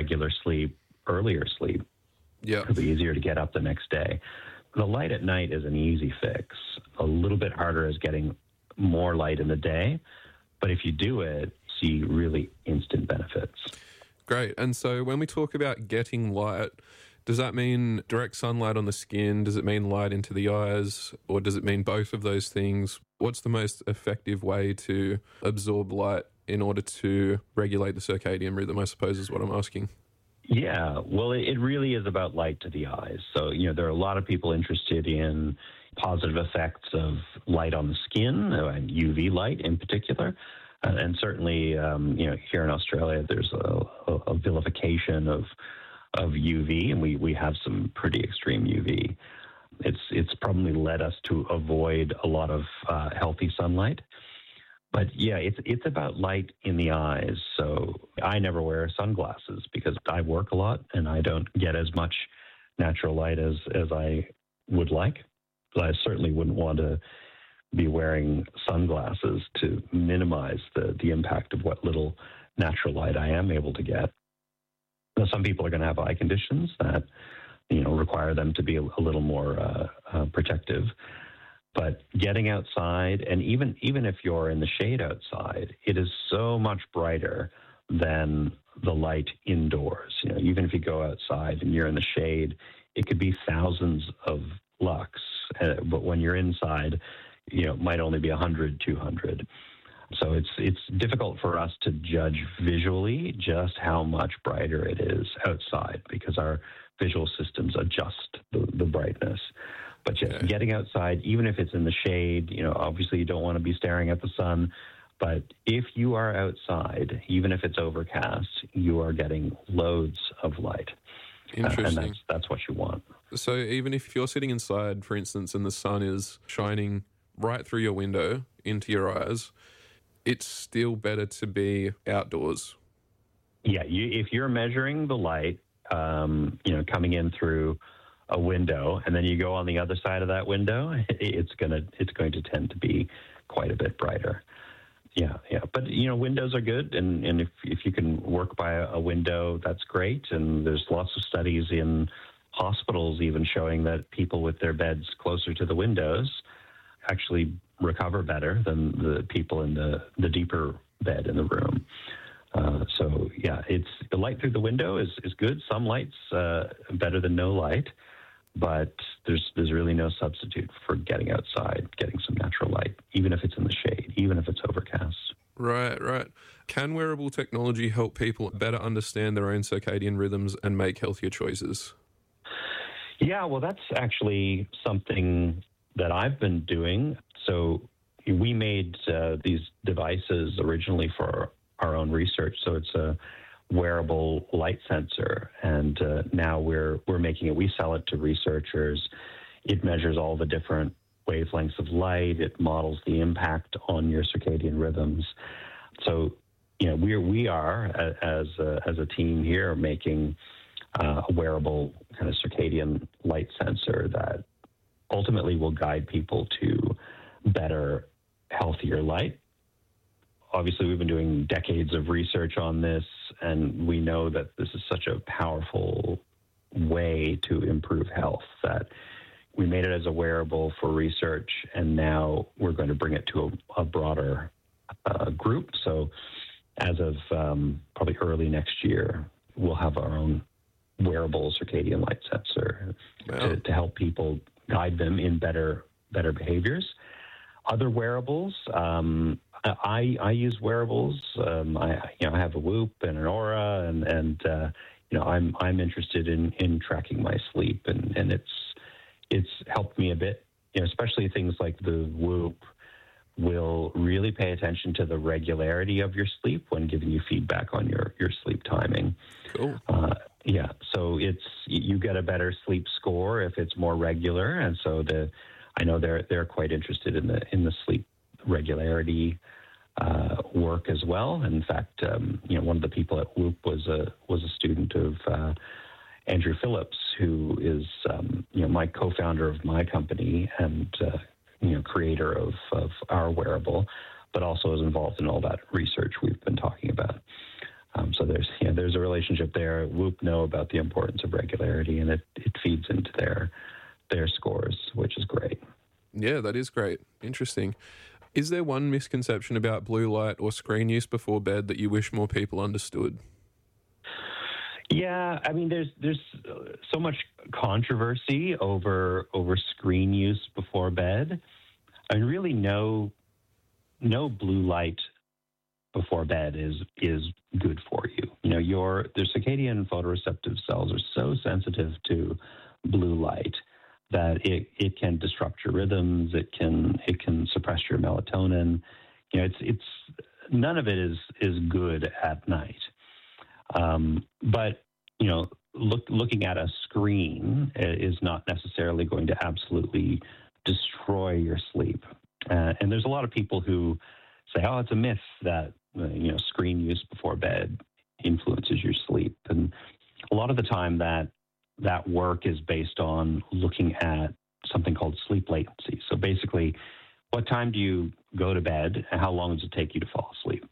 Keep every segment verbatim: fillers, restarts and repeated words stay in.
regular sleep, earlier sleep. Yeah. It'll be easier to get up the next day. The light at night is an easy fix. A little bit harder is getting more light in the day. But if you do it, see really instant benefits. Great. And so when we talk about getting light, does that mean direct sunlight on the skin? Does it mean light into the eyes? Or does it mean both of those things? What's the most effective way to absorb light in order to regulate the circadian rhythm, I suppose is what I'm asking. Yeah, well, it really is about light to the eyes. So, you know, there are a lot of people interested in positive effects of light on the skin, and U V light in particular. Uh, and certainly, um, you know, here in Australia, there's a, a, a vilification of of U V, and we, we have some pretty extreme U V. It's it's probably led us to avoid a lot of uh, healthy sunlight. But yeah, it's it's about light in the eyes. So I never wear sunglasses because I work a lot and I don't get as much natural light as, as I would like. But I certainly wouldn't want to be wearing sunglasses to minimize the, the impact of what little natural light I am able to get. Now, some people are going to have eye conditions that, you know, require them to be a, a little more uh, uh, protective. But getting outside, and even even if you're in the shade outside, it is so much brighter than the light indoors. You know, even if you go outside and you're in the shade, it could be thousands of lux. Uh, but when you're inside, you know, it might only be one hundred, two hundred. So it's it's difficult for us to judge visually just how much brighter it is outside because our visual systems adjust the, the brightness. But just okay. Getting outside, even if it's in the shade, you know, obviously you don't want to be staring at the sun. But if you are outside, even if it's overcast, you are getting loads of light. Interesting. Uh, and that's, that's what you want. So even if you're sitting inside, for instance, and the sun is shining right through your window into your eyes, it's still better to be outdoors. Yeah, you, if you're measuring the light, um, you know, coming in through a window, and then you go on the other side of that window, it's gonna it's going to tend to be quite a bit brighter. Yeah, yeah. But you know, windows are good, and, and if if you can work by a window, that's great. And there's lots of studies in hospitals even showing that people with their beds closer to the windows actually recover better than the people in the, the deeper bed in the room. Uh, so yeah, it's the light through the window is, is good. Some light's uh, better than no light, but there's there's really no substitute for getting outside, getting some natural light, even if it's in the shade, even if it's overcast. Right, right. Can wearable technology help people better understand their own circadian rhythms and make healthier choices? Yeah, well, that's actually something that I've been doing. So we made uh, these devices originally for our own research. So it's a wearable light sensor, and uh, now we're we're making it. We sell it to researchers. It measures all the different wavelengths of light. It models the impact on your circadian rhythms. So, you know, we we are as a, as a team here making uh, a wearable kind of circadian light sensor that ultimately will guide people to better, healthier light. Obviously, we've been doing decades of research on this, and we know that this is such a powerful way to improve health that we made it as a wearable for research, and now we're going to bring it to a, a broader uh, group. So as of um, probably early next year, we'll have our own wearable circadian light sensor wow. to, to help people guide them in better better behaviors. Other wearables, um, I, I use wearables. Um, I you know I have a Whoop and an Aura, and and uh, you know I'm I'm interested in, in tracking my sleep, and, and it's it's helped me a bit. You know, especially things like the Whoop will really pay attention to the regularity of your sleep when giving you feedback on your, your sleep timing. Cool. Uh, yeah, so it's you get a better sleep score if it's more regular, and so the I know they're they're quite interested in the in the sleep regularity uh, work as well. In fact, um, you know, one of the people at Whoop was a was a student of uh, Andrew Phillips, who is um, you know my co-founder of my company and uh, you know creator of of our wearable, but also is involved in all that research we've been talking about. Um, so there's yeah, there's a relationship there. Whoop know about the importance of regularity, and it, it feeds into their their scores, which is great. Yeah, that is great. Interesting. Is there one misconception about blue light or screen use before bed that you wish more people understood? Yeah, I mean, there's there's so much controversy over over screen use before bed. I mean, really, no no blue light before bed is is good for you. You know, your the circadian photoreceptive cells are so sensitive to blue light that it, it can disrupt your rhythms. It can it can suppress your melatonin. You know, it's it's none of it is is good at night. Um, but you know, look, looking at a screen is not necessarily going to absolutely destroy your sleep. Uh, and there's a lot of people who say, "Oh, it's a myth that uh, you know screen use before bed influences your sleep." And a lot of the time, that that work is based on looking at something called sleep latency. So basically, what time do you go to bed, and how long does it take you to fall asleep?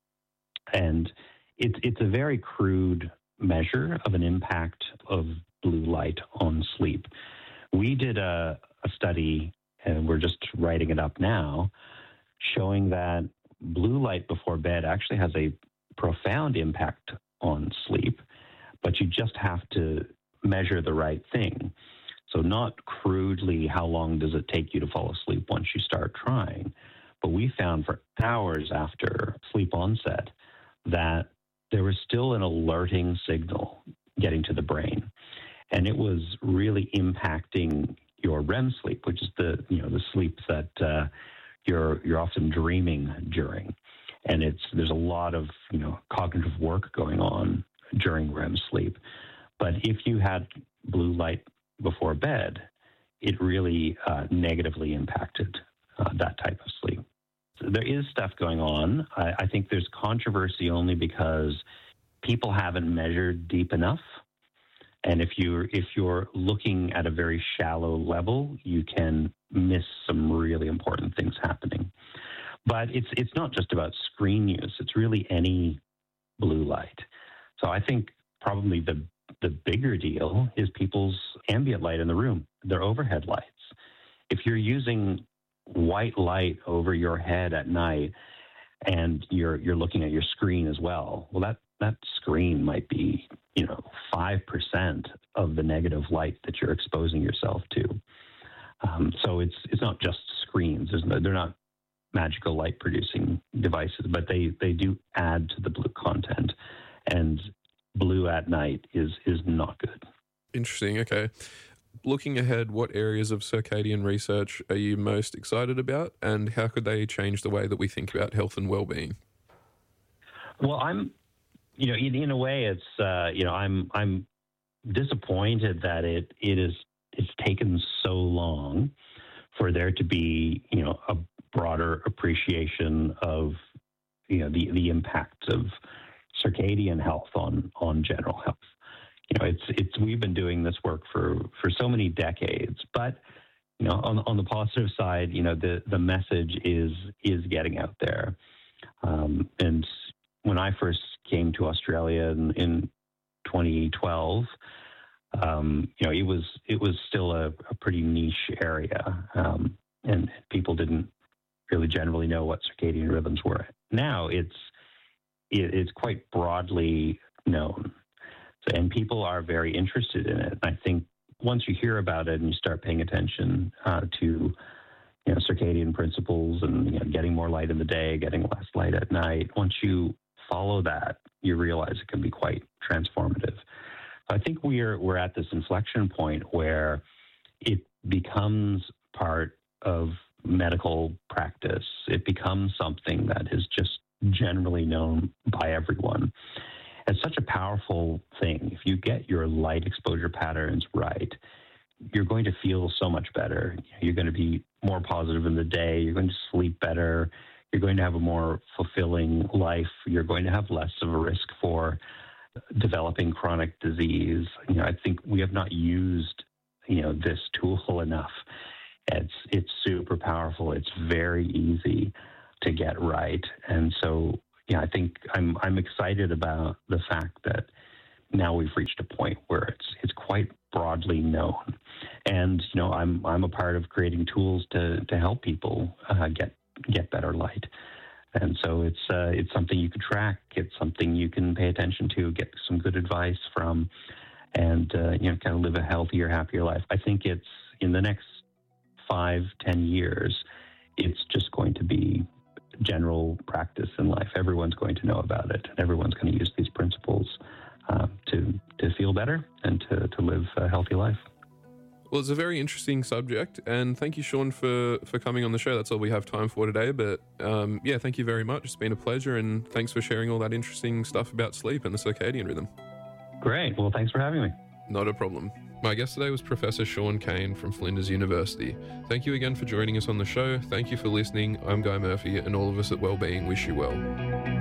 And it's it's a very crude measure of an impact of blue light on sleep. We did a, a study, and we're just writing it up now, showing that blue light before bed actually has a profound impact on sleep, but you just have to measure the right thing. So not crudely, how long does it take you to fall asleep once you start trying, but we found for hours after sleep onset that there was still an alerting signal getting to the brain. And it was really impacting your R E M sleep, which is the, you know, the sleep that uh, you're you're often dreaming during. And it's there's a lot of, you know, cognitive work going on during R E M sleep. But if you had blue light before bed, it really uh, negatively impacted uh, that type of sleep. So there is stuff going on. I, I think there's controversy only because people haven't measured deep enough. And if you're if you're looking at a very shallow level, you can miss some really important things happening. But it's it's not just about screen use. It's really any blue light. So I think probably the the bigger deal is people's ambient light in the room, their overhead lights. If you're using white light over your head at night and you're you're looking at your screen as well, well, that, that screen might be, you know, five percent of the negative light that you're exposing yourself to. Um, so it's it's not just screens. There's no, they're not magical light producing devices, but they, they do add to the blue content. And blue at night is is not good. Interesting. Okay. Looking ahead, what areas of circadian research are you most excited about, and how could they change the way that we think about health and well-being? Well, I'm, you know, in, in a way, it's, uh, you know, I'm I'm disappointed that it it is it's taken so long for there to be, you know, a broader appreciation of, you know, the the impact of circadian health on on general health. You know, it's it's we've been doing this work for for so many decades, but you know, on on the positive side, you know, the the message is is getting out there. Um, and when I first came to Australia in, in twenty twelve, um, you know, it was it was still a, a pretty niche area, um, and people didn't really generally know what circadian rhythms were. Now it's it, it's quite broadly known. So, and people are very interested in it. I think once you hear about it and you start paying attention uh, to, you know, circadian principles and, you know, getting more light in the day, getting less light at night, once you follow that, you realize it can be quite transformative. I think we're we're at this inflection point where it becomes part of medical practice. It becomes something that is just generally known by everyone. It's such a powerful thing. If you get your light exposure patterns right, you're going to feel so much better. You're going to be more positive in the day. You're going to sleep better. You're going to have a more fulfilling life. You're going to have less of a risk for developing chronic disease. You know, I think we have not used, you know, this tool enough. It's it's super powerful. It's very easy to get right. And so, yeah, I think I'm I'm excited about the fact that now we've reached a point where it's it's quite broadly known, and you know I'm I'm a part of creating tools to to help people uh, get get better light, and so it's uh, it's something you can track, it's something you can pay attention to, get some good advice from, and uh, you know kind of live a healthier, happier life. I think it's in the next five, ten years, it's just going to be general practice in life. Everyone's going to know about it, and everyone's going to use these principles uh, to to feel better and to, to live a healthy life. Well, it's a very interesting subject, and thank you, Sean, for, for coming on the show. That's all we have time for today, but um, yeah, thank you very much. It's been a pleasure, and thanks for sharing all that interesting stuff about sleep and the circadian rhythm. Great. Well, thanks for having me. Not a problem. My guest today was Professor Sean Kane from Flinders University. Thank you again for joining us on the show. Thank you for listening. I'm Guy Murphy, and all of us at Wellbeing wish you well.